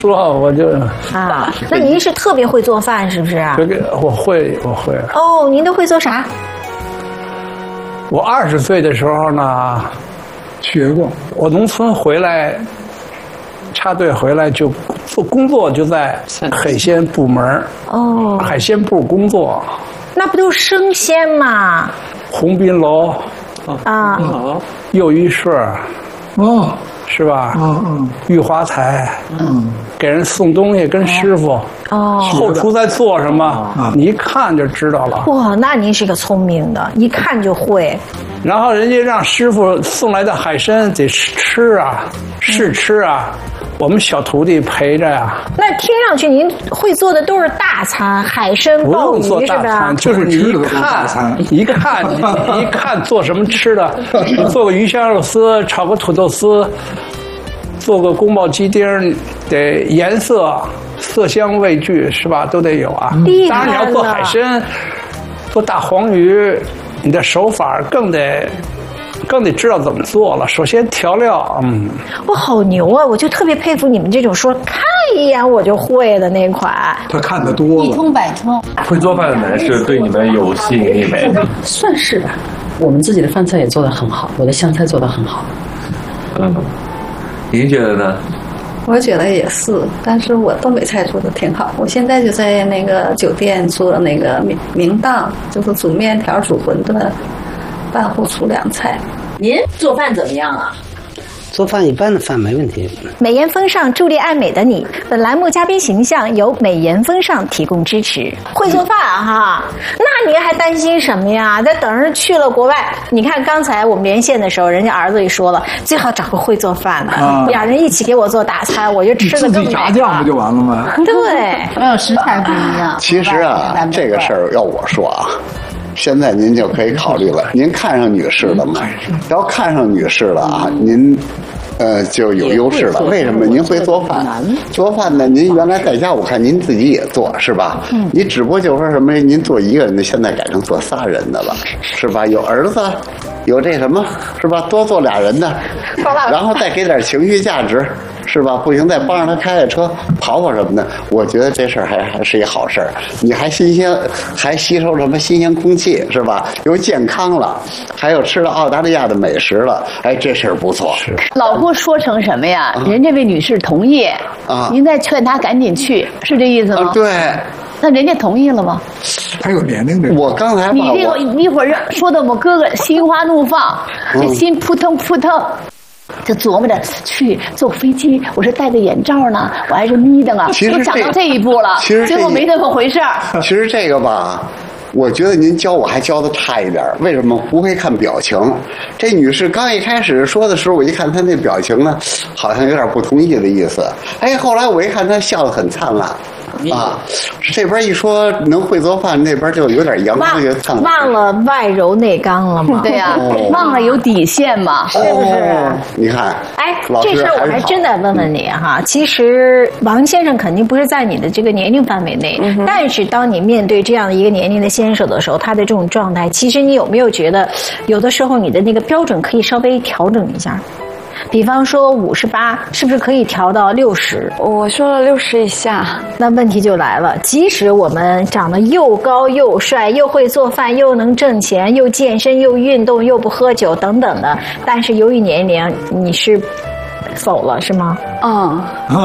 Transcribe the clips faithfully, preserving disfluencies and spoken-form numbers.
说我就啊，那您是特别会做饭是不是？ 这个我会，我会。 哦，您都会做啥？ 我二十岁的时候呢， 学过。 我农村回来，插队回来就做工作，就在海鲜部门。 哦， 海鲜部工作。 那不都是生鲜吗？ 鸿宾楼啊， 幼鱼社， 哦， 是吧？ 嗯嗯， 玉华台， 嗯， 给人送东西跟师傅。 哦， 后厨在做什么？你一看就知道了。 哇，那您是个聪明的，一看就会。 然后人家让师傅送来的海参得吃啊，试吃啊，我们小徒弟陪着呀。 那听上去您会做的都是大餐，海参、鲍鱼是吧？ 就是你一看，一看，你一看做什么吃的，做个鱼香肉丝，炒个土豆丝，做个宫保鸡丁，得颜色、色香味俱是吧？都得有啊。当然你要做海参，做大黄鱼。你的手法更得，更得知道怎么做了。首先调料，嗯， 我好牛啊！我就特别佩服你们这种说看一眼我就会的那款。 他看得多了， 一通百通。 会做饭的男士对你们有吸引力没？ 算是吧。我们自己的饭菜也做得很好，我的湘菜做得很好。 嗯，您觉得呢？ 我觉得也是，但是我东北菜做的挺好。我现在就在那个酒店做那个明明档，就是煮面条、煮馄饨、拌糊粗粮菜。 您做饭怎么样啊？ 做饭一般的饭没问题。 美颜风尚，助力爱美的你。本栏目嘉宾形象由美颜风尚提供支持。会做饭啊哈，那您还担心什么呀？再等着去了国外，你看刚才我们连线的时候，人家儿子也说了，最好找个会做饭的，啊、两人一起给我做大餐，我就吃的更美。 自己炸酱不就完了吗？ 对， 没有食材不一样。 其实啊，这个事儿要我说啊。现在您就可以考虑了，您看上女士了吗？要看上女士了啊，您，呃，就有优势了。为什么？您会做饭，做饭呢？您原来在家我看您自己也做，是吧？嗯。你只不过就说什么，您做一个人的，现在改成做仨人的了，是吧？有儿子，有这什么，是吧？多做俩人的，然后再给点情绪价值。是吧？不行，再帮着他开开车、跑跑什么的。我觉得这事儿还还是一好事儿。你还新鲜，还吸收什么新鲜空气，是吧？又健康了，还有吃到澳大利亚的美食了。哎，这事儿不错。 是。老郭说成什么呀？啊、人这位女士同意啊，您再劝她赶紧去，是这意思吗？ 啊、对。 那人家同意了吗？ 还有年龄的。 我刚才你这个一会儿说的我哥哥心花怒放，这心扑腾扑腾。就琢磨着去坐飞机，我是戴个眼罩呢，我还是眯瞪啊，都讲到这一步了， 其实结果没那么回事儿。 其实这个吧，我觉得您教我还教的差一点。为什么？不会看表情。这女士刚一开始说的时候，我一看她那表情呢，好像有点不同意的意思。哎，后来我一看她笑得很灿烂。啊，这边一说能会做饭，那边就有点洋气的灿烂。 忘了外柔内刚了吗？ 对呀、啊哦，忘了有底线嘛， 是不是？ 哦、你看， 哎，这事儿我还真得问问你哈。其实王先生肯定不是在你的这个年龄范围内，嗯、但是当你面对这样的一个年龄的先生的时候，他的这种状态，其实你有没有觉得，有的时候你的那个标准可以稍微调整一下？比方说五十八，是不是可以调到六十？ 我说了六十以下， 那问题就来了。即使我们长得又高又帅，又会做饭，又能挣钱，又健身，又运动，又不喝酒等等的，但是由于年龄，你是否了是吗？ 嗯。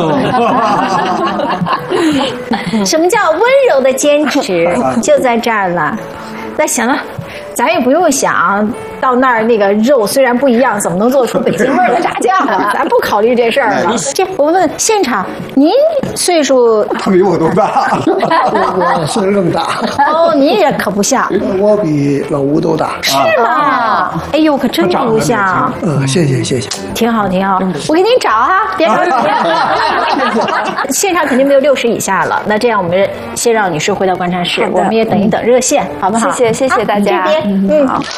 什么叫温柔的坚持？就在这儿了。那行了。咱也不用想到那儿那个肉虽然不一样，怎么能做出北京味儿的炸酱啊？咱不考虑这事儿了。这我问现场，您岁数？ 他比我都大， 我我岁数更大。 哦，你也可不像。 我比老吴都大。 是吗？哎呦，可真不像。 嗯，谢谢谢谢。 挺好挺好，我给您找啊，别着急。现场肯定没有六十以下了，那这样我们先让女士回到观察室，我们也等一等热线，好不好？ 谢谢谢谢大家。 嗯，好。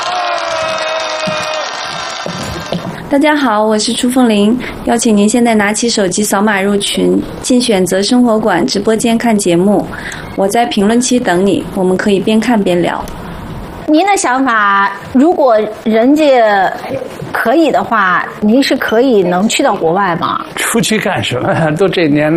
大家好，我是朱凤玲，邀请您现在拿起手机扫码入群，进选择生活馆直播间看节目。我在评论区等你，我们可以边看边聊。 您的想法，如果人家可以的话，您是可以能去到国外吗？ 出去干什么？都这年